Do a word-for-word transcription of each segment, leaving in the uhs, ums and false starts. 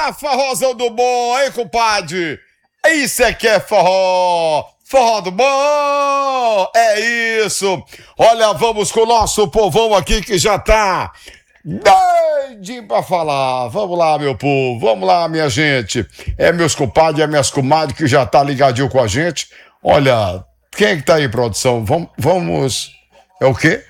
Ah, forrozão do bom, hein, compadre? Isso é que é forró! Forró do bom! É isso! Olha, vamos com o nosso povão aqui que já tá doidinho pra falar. Vamos lá, meu povo, vamos lá, minha gente. É meus compadres, é minhas comadres que já tá ligadinho com a gente. Olha, quem é que tá aí, produção? Vamos, vamos... É o quê?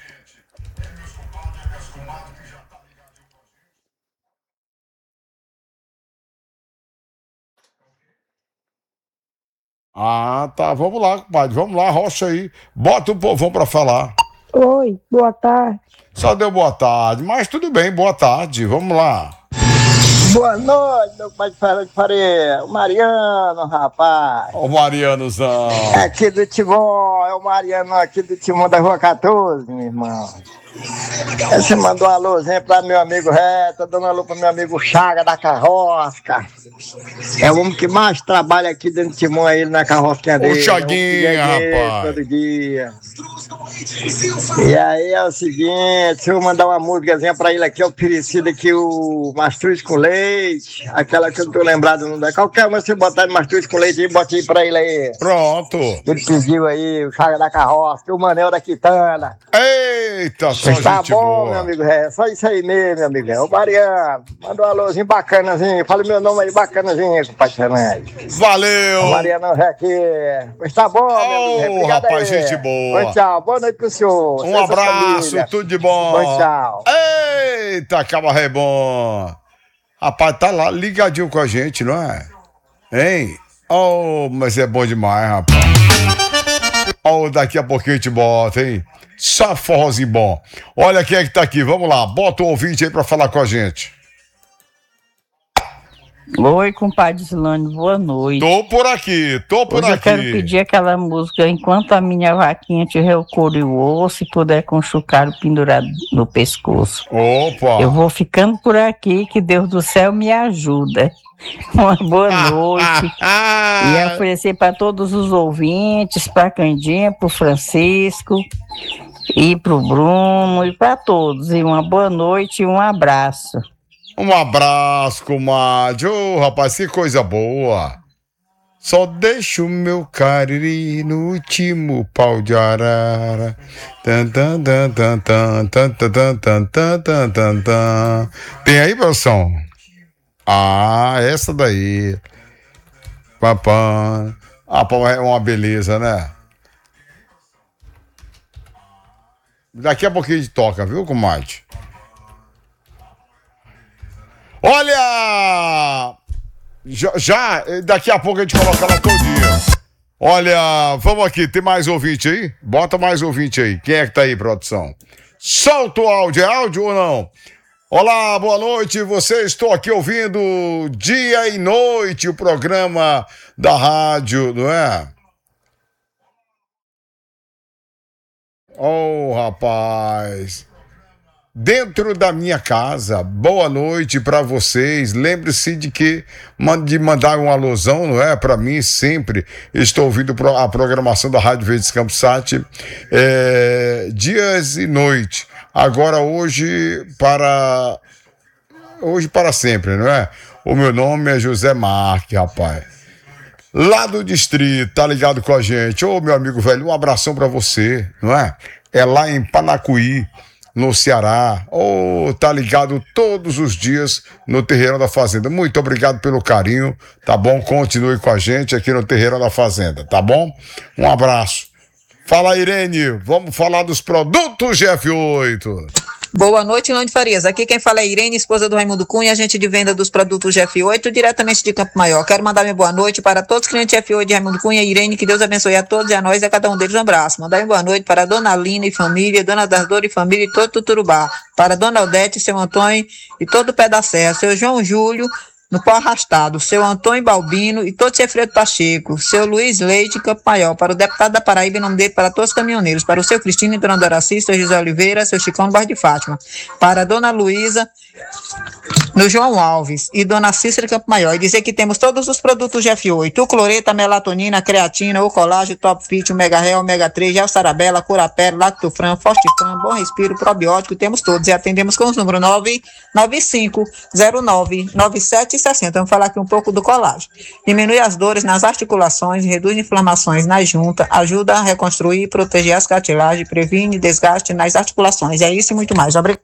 Ah, tá. Vamos lá, compadre. Vamos lá, rocha aí. Bota o povão pra falar. Oi, boa tarde. Só deu boa tarde, mas tudo bem, boa tarde. Vamos lá. Boa noite, meu pai de Fernando de Faria. O Mariano, rapaz. Ô, Marianozão. É aqui do Timon, é o Mariano aqui do Timon da Rua quatorze, meu irmão. Você mandou uma alôzinha pra meu amigo Reto, dando alô pro meu amigo Chaga da Carrosca. É o homem que mais trabalha aqui dentro do Timon aí na carrosquinha dele. O Chaguinha, rapaz. Todo dia. E aí é o seguinte, deixa eu mandar uma músicazinha pra ele aqui, é o oferecido aqui, o Mastruz com Leite, aquela que eu não tô lembrado, não dá. Qualquer uma você botar de Mastruz com Leite aí, bota aí pra ele aí. Pronto. Ele pediu aí, o Chaga da Carroça, o Manel da Quitanda. Eita, só Tá gente bom, boa. meu amigo, é só isso aí mesmo, meu amigo. É o Mariano, manda um alôzinho bacanazinho, fala o meu nome aí, bacanazinho, compadre Fernandes. Valeu. O Mariano é aqui. Pois tá bom, meu amigo. Ô, Obrigado rapaz, aí. gente boa. Bom, tchau. Boa noite pro senhor. Um Sua abraço, família. tudo de bom. Bom, tchau. Eita, cabaré bom. Rapaz, tá lá ligadinho com a gente, não é? Hein? Oh, mas é bom demais, rapaz. Oh, daqui a pouquinho a gente bota, hein? Só forrozinho bom. Olha quem é que tá aqui, vamos lá. Bota o ouvinte aí pra falar com a gente. Oi, compadre Silane, boa noite. Tô por aqui, tô por Hoje aqui. eu quero pedir aquela música Enquanto a Minha Vaquinha Tiver o Couro e o Osso, e puder com o chucalho pendurado no pescoço. Opa! Eu vou ficando por aqui, que Deus do céu me ajuda. Uma boa noite. E oferecer para todos os ouvintes, para a Candinha, para o Francisco, e para o Bruno, e para todos. E uma boa noite e um abraço. Um abraço, comadre. Ô, rapaz, que coisa boa. Só deixa o meu cariri no último pau de arara. Tan, tan, tan, tan, tan, tan, tan, tan, tan, tan, tan, tan. Tem aí, produção? Ah, essa daí. Papã. Ah, pô, é uma beleza, né? Daqui a pouquinho a gente toca, viu, comadre? Olha! Já, já, daqui a pouco a gente coloca ela todo dia. Olha, vamos aqui, tem mais ouvinte aí? Bota mais ouvinte aí. Quem é que tá aí, produção? Solta o áudio, é áudio ou não? Olá, boa noite, você, estou aqui ouvindo dia e noite o programa da rádio, não é? Oh, rapaz... Dentro da minha casa, boa noite para vocês. Lembre-se de que de mandar um alusão, não é? Para mim sempre. Estou ouvindo a programação da Rádio Verdes Campos Sat é, dias e noite. Agora hoje para hoje para sempre, não é? O meu nome é José Marques, rapaz. Lá do distrito, tá ligado com a gente? Ô, meu amigo velho, um abração para você, não é? É lá em Panacuí, no Ceará. Oh, tá ligado todos os dias no Terreirão da Fazenda. Muito obrigado pelo carinho, tá bom? Continue com a gente aqui no Terreirão da Fazenda, tá bom? Um abraço. Fala, Irene, vamos falar dos produtos G F oito. Boa noite, Lande Farias. Aqui quem fala é Irene, esposa do Raimundo Cunha, agente de venda dos produtos G F oito, diretamente de Campo Maior. Quero mandar minha boa noite para todos os clientes G F oito de Raimundo Cunha e Irene, que Deus abençoe a todos e a nós e a cada um deles um abraço. Mandar minha boa noite para a Dona Lina e família, Dona das Dores e família e todo Tuturubá. Para a Dona Odete, seu Antônio e todo o pé da serra, seu João Júlio, no pau arrastado, seu Antônio Balbino e todo Cefredo Pacheco, seu Luiz Leite em Campo Maior, para o deputado da Paraíba, em nome dele, para todos os caminhoneiros, para o seu Cristino e Dona Doraci, seu José Oliveira, seu Chicão no bairro de Fátima, para a Dona Luísa, no João Alves e Dona Cícera Campo Maior, e dizer que temos todos os produtos G F oito, o cloreta, a melatonina, a creatina, o colágeno, Top Fit, o Mega Real, o Omega três, Gel Sarabela, Curapé, Lactofran, Fortifran, Bom Respiro, Probiótico, temos todos e atendemos com os números nove nove cinco zero nove nove sete está assim, então vamos falar aqui um pouco do colágeno. Diminui as dores nas articulações, reduz inflamações na junta, ajuda a reconstruir e proteger as cartilagens, previne desgaste nas articulações. É isso e muito mais. Obrigado.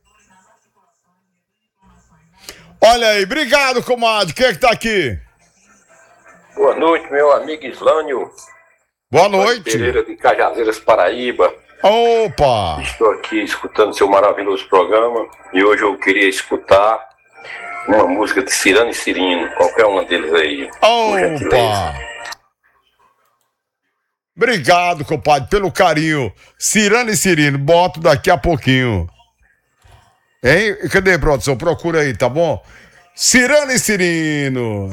Olha aí, obrigado, comadre. Quem é que tá aqui? Boa noite, meu amigo Islânio. Boa noite. Pereira de Cajazeiras, Paraíba. Opa! Estou aqui escutando seu maravilhoso programa e hoje eu queria escutar uma música de Cirano e Cirino, qualquer uma deles aí. Opa! Obrigado, compadre, pelo carinho. Cirano e Cirino, boto daqui a pouquinho. Hein? Cadê, produção? Procura aí, tá bom? Cirano e Cirino.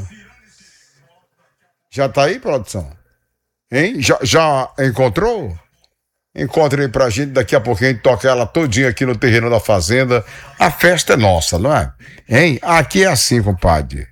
Já tá aí, produção? Hein? Já, já encontrou? Encontre aí pra gente, daqui a pouquinho a gente toca ela todinha aqui no terreno da fazenda. A festa é nossa, não é? Hein? Aqui é assim, compadre.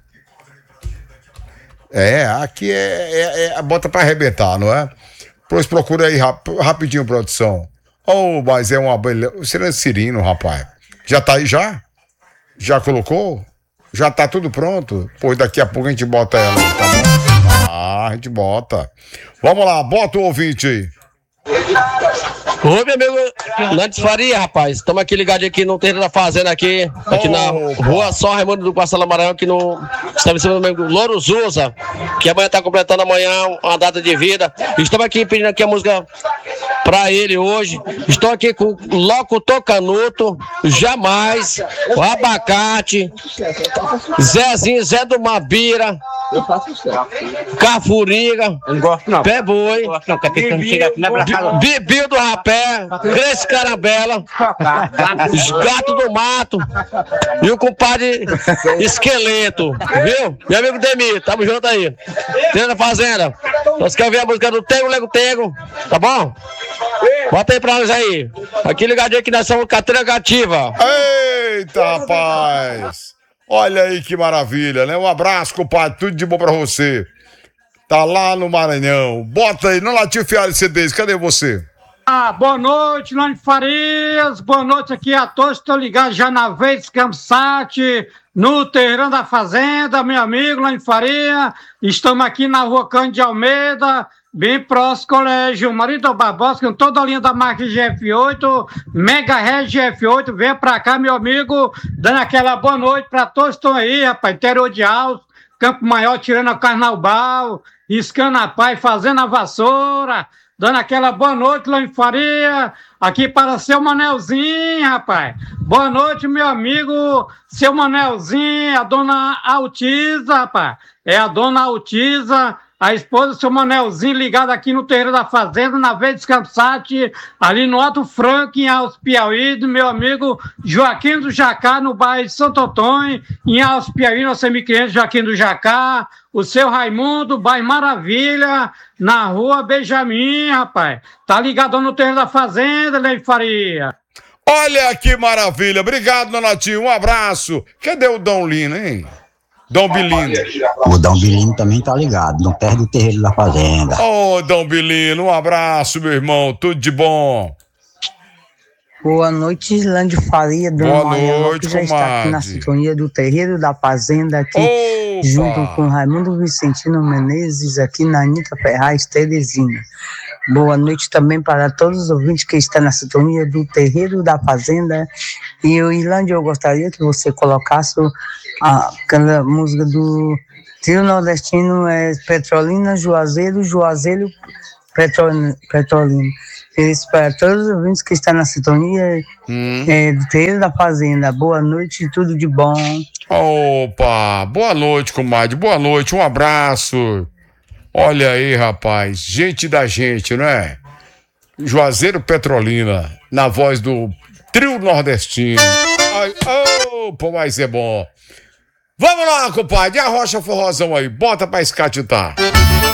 É, aqui é, é, é bota pra arrebentar, não é? Pois procura aí rap, rapidinho, produção. Oh, mas é uma beleza. O Cirano Cirino, rapaz. Já tá aí já? Já colocou? Já tá tudo pronto? Pois daqui a pouco a gente bota ela, tá bom? Ah, a gente bota. Vamos lá, bota o ouvinte aí. Oi, meu amigo Nantes Faria, rapaz. Estamos aqui ligados aqui no terreno da fazenda aqui, aqui na rua São Raimundo do Castelo Maranhão, aqui no estabelecimento do meu amigo Louro Zusa, que amanhã está completando amanhã uma data de vida. Estamos aqui pedindo aqui a música para ele hoje. Estou aqui com o Locutor Canuto, Jamais, o Abacate, Zezinho, Zé do Mabira, Cafuriga, Pé Boi, Bibil do Rapé, Grace Carambela, os Gatos do Mato e o compadre Esqueleto, viu? Meu amigo Demir, tamo junto aí. Dentro da fazenda. Nós queremos ver a música do Tego Lego Tego, tá bom? Bota aí pra nós aí. Aqui ligadinho que nós somos Cadeira Cativa. Eita, rapaz! Olha aí que maravilha, né? Um abraço, compadre. Tudo de bom pra você. Tá lá no Maranhão. Bota aí, não latiu Fialho C Ds. Cadê você? Ah, boa noite, Lani Farias. Boa noite aqui a todos. Estou ligado já na vez Campsat, no terreno da fazenda, meu amigo Lani Faria. Estamos aqui na rua Cândido de Almeida, bem próximo ao colégio Marido Barbosa, com toda a linha da marca G F oito, Mega Red G F oito. Vem pra cá, meu amigo, dando aquela boa noite pra todos que estão aí, rapaz. Interior de Alto, Campo Maior, tirando a Carnaubal, riscando a paz, fazendo a vassoura, dando aquela boa noite, Lani Faria, aqui para seu Manelzinho, rapaz. Boa noite, meu amigo, seu Manelzinho, a dona Altiza, rapaz. É a dona Altiza, a esposa do seu Manelzinho, ligada aqui no terreiro da fazenda, na Verde Campsat, ali no Alto Franco, em Alves Piauí, do meu amigo Joaquim do Jacá, no bairro de Santo Antônio, em Alves Piauí, nosso semi-cliente Joaquim do Jacá, o seu Raimundo, bairro Maravilha, na rua Benjamin, rapaz. Tá ligado no terreiro da fazenda, Lei Faria. Olha que maravilha. Obrigado, Donatinho. Um abraço. Cadê o Dom Lino, hein? Dom Bilino. O Dom Bilino também tá ligado, não perde o terreiro da fazenda. Ô, oh, Dom Bilino, um abraço, meu irmão, tudo de bom. Boa noite, Islândia Faria, Dona Mariana, que já comadre. Está aqui na sintonia do terreiro da fazenda, aqui, Opa. Junto com Raimundo Vicentino Menezes, aqui na Anitta Ferraz, Terezinha. Boa noite também para todos os ouvintes que estão na sintonia do terreiro da fazenda. E o Islândia, eu gostaria que você colocasse a, aquela música do trio nordestino, é Petrolina, Juazeiro, Juazeiro, Petrolina. Petrolina. Isso para todos os ouvintes que estão na sintonia hum. é, do terreiro da fazenda. Boa noite e tudo de bom. Opa, boa noite, comadre, boa noite, um abraço. Olha aí, rapaz, gente da gente, não é? Juazeiro Petrolina, na voz do trio nordestino. Ai, opa, mas é bom. Vamos lá, compadre, a rocha forrozão aí, bota pra escatitar.